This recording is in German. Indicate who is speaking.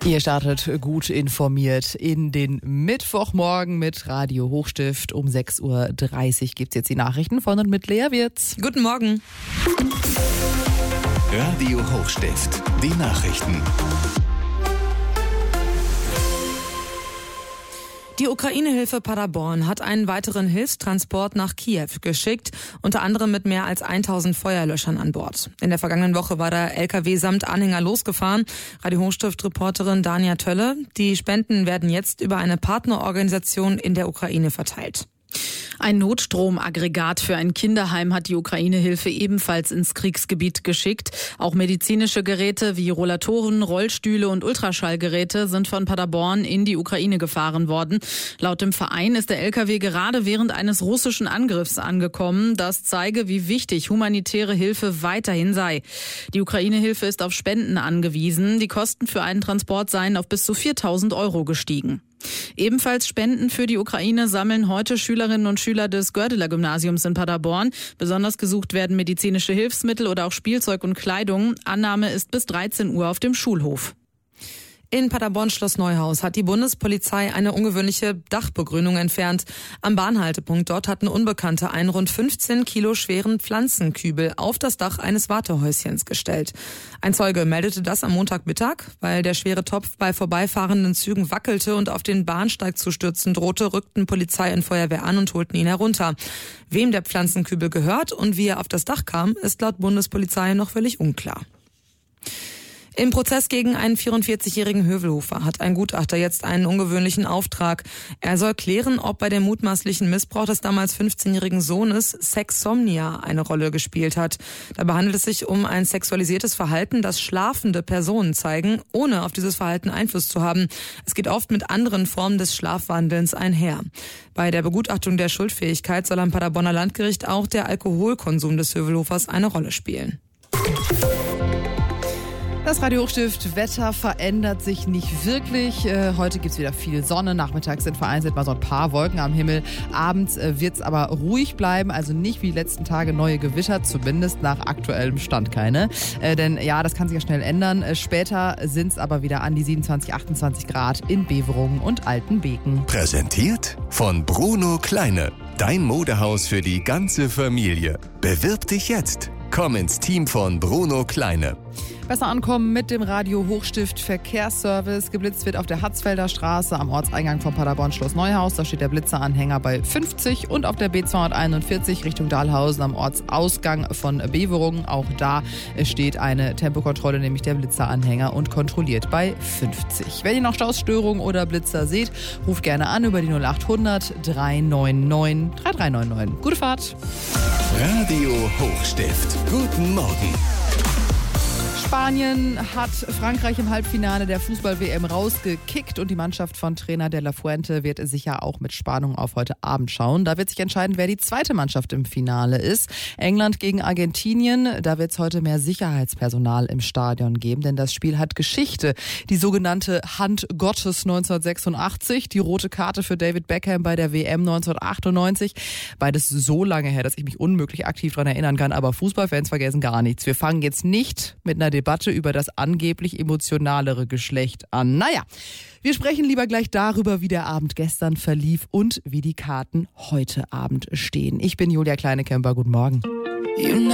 Speaker 1: Ihr startet gut informiert in den Mittwochmorgen mit Radio Hochstift. Um 6.30 Uhr gibt's jetzt die Nachrichten von und mit Lea Wirz.
Speaker 2: Guten Morgen.
Speaker 3: Radio Hochstift, die Nachrichten.
Speaker 2: Die Ukraine-Hilfe Paderborn hat einen weiteren Hilfstransport nach Kiew geschickt, unter anderem mit mehr als 1000 Feuerlöschern an Bord. In der vergangenen Woche war der LKW samt Anhänger losgefahren. Radio Hochstift-Reporterin Dania Tölle. Die Spenden werden jetzt über eine Partnerorganisation in der Ukraine verteilt.
Speaker 4: Ein Notstromaggregat für ein Kinderheim hat die Ukraine-Hilfe ebenfalls ins Kriegsgebiet geschickt. Auch medizinische Geräte wie Rollatoren, Rollstühle und Ultraschallgeräte sind von Paderborn in die Ukraine gefahren worden. Laut dem Verein ist der LKW gerade während eines russischen Angriffs angekommen. Das zeige, wie wichtig humanitäre Hilfe weiterhin sei. Die Ukraine-Hilfe ist auf Spenden angewiesen. Die Kosten für einen Transport seien auf bis zu 4.000 € gestiegen. Ebenfalls Spenden für die Ukraine sammeln heute Schülerinnen und Schüler des Gördeler-Gymnasiums in Paderborn. Besonders gesucht werden medizinische Hilfsmittel oder auch Spielzeug und Kleidung. Annahme ist bis 13 Uhr auf dem Schulhof.
Speaker 2: In Paderborn-Schloss Neuhaus hat die Bundespolizei eine ungewöhnliche Dachbegrünung entfernt. Am Bahnhaltepunkt dort hatten Unbekannte einen rund 15 Kilo schweren Pflanzenkübel auf das Dach eines Wartehäuschens gestellt. Ein Zeuge meldete das am Montagmittag. Weil der schwere Topf bei vorbeifahrenden Zügen wackelte und auf den Bahnsteig zu stürzen drohte, rückten Polizei und Feuerwehr an und holten ihn herunter. Wem der Pflanzenkübel gehört und wie er auf das Dach kam, ist laut Bundespolizei noch völlig unklar. Im Prozess gegen einen 44-jährigen Hövelhofer hat ein Gutachter jetzt einen ungewöhnlichen Auftrag. Er soll klären, ob bei dem mutmaßlichen Missbrauch des damals 15-jährigen Sohnes Sexsomnia eine Rolle gespielt hat. Dabei handelt es sich um ein sexualisiertes Verhalten, das schlafende Personen zeigen, ohne auf dieses Verhalten Einfluss zu haben. Es geht oft mit anderen Formen des Schlafwandelns einher. Bei der Begutachtung der Schuldfähigkeit soll am Paderborner Landgericht auch der Alkoholkonsum des Hövelhofers eine Rolle spielen.
Speaker 1: Das Radio Hochstift Wetter verändert sich nicht wirklich. Heute gibt's wieder viel Sonne. Nachmittags sind vereinzelt mal so ein paar Wolken am Himmel. Abends wird's aber ruhig bleiben. Also nicht wie die letzten Tage neue Gewitter, zumindest nach aktuellem Stand keine. Denn ja, das kann sich ja schnell ändern. Später sind's aber wieder an die 27, 28 Grad in Beverungen und Altenbeken.
Speaker 3: Präsentiert von Bruno Kleine. Dein Modehaus für die ganze Familie. Bewirb dich jetzt. Komm ins Team von Bruno Kleine.
Speaker 1: Besser ankommen mit dem Radio Hochstift Verkehrsservice. Geblitzt wird auf der Hatzfelder Straße am Ortseingang von Paderborn Schloss Neuhaus. Da steht der Blitzeranhänger bei 50 und auf der B241 Richtung Dahlhausen am Ortsausgang von Beverungen. Auch da steht eine Tempokontrolle, nämlich der Blitzeranhänger und kontrolliert bei 50. Wenn ihr noch Stausstörungen oder Blitzer seht, ruft gerne an über die 0800 399 3399. Gute Fahrt!
Speaker 3: Radio Hochstift. Guten Morgen.
Speaker 1: Spanien hat Frankreich im Halbfinale der Fußball-WM rausgekickt und die Mannschaft von Trainer De La Fuente wird sicher auch mit Spannung auf heute Abend schauen. Da wird sich entscheiden, wer die zweite Mannschaft im Finale ist. England gegen Argentinien, da wird es heute mehr Sicherheitspersonal im Stadion geben, denn das Spiel hat Geschichte. Die sogenannte Hand Gottes 1986, die rote Karte für David Beckham bei der WM 1998. Beides so lange her, dass ich mich unmöglich aktiv daran erinnern kann, aber Fußballfans vergessen gar nichts. Wir fangen jetzt nicht mit einer Debatte über das angeblich emotionalere Geschlecht an. Naja, wir sprechen lieber gleich darüber, wie der Abend gestern verlief und wie die Karten heute Abend stehen. Ich bin Julia Kleinekemper, guten Morgen.